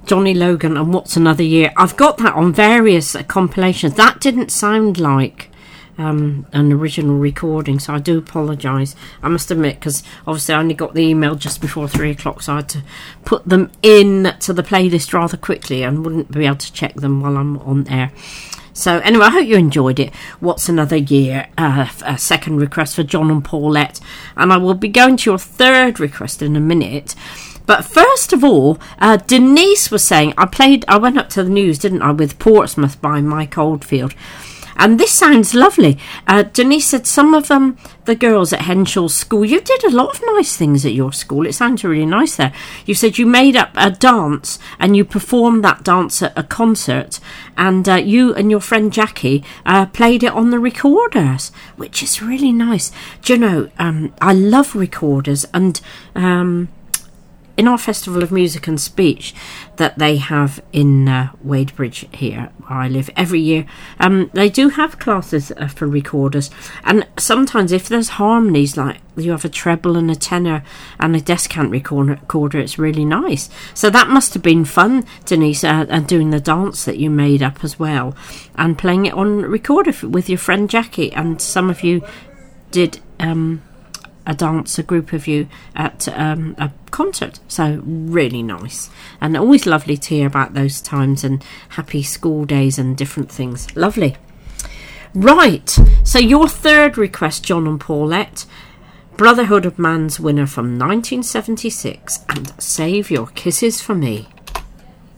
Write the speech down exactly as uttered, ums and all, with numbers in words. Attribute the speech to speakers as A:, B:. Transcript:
A: Johnny Logan and What's Another Year. I've got that on various uh, compilations. That didn't sound like um, an original recording, so I do apologise. I must admit, because obviously I only got the email just before three o'clock, so I had to put them in to the playlist rather quickly and wouldn't be able to check them while I'm on air. So anyway, I hope you enjoyed it. What's Another Year? Uh, a second request for John and Paulette. And I will be going to your third request in a minute. But first of all, uh, Denise was saying, I played, I went up to the news, didn't I, with Portsmouth by Mike Oldfield. And this sounds lovely. Uh, Denise said some of um, the girls at Henshaw's school, you did a lot of nice things at your school. It sounds really nice there. You said you made up a dance and you performed that dance at a concert. And uh, you and your friend Jackie uh, played it on the recorders, which is really nice. Do you know, um, I love recorders. And Um, in our Festival of Music and Speech that they have in uh, Wadebridge here, where I live, every year, um, they do have classes uh, for recorders. And sometimes if there's harmonies, like you have a treble and a tenor and a descant recorder, recorder it's really nice. So that must have been fun, Denise, uh, and doing the dance that you made up as well, and playing it on recorder with your friend Jackie. And some of you did Um, a dance, a group of you at um, a concert. So really nice, and always lovely to hear about those times and happy school days and different things. Lovely. Right, so your third request, John and Paulette, Brotherhood of Man's winner from nineteen seventy-six, and Save Your Kisses for Me.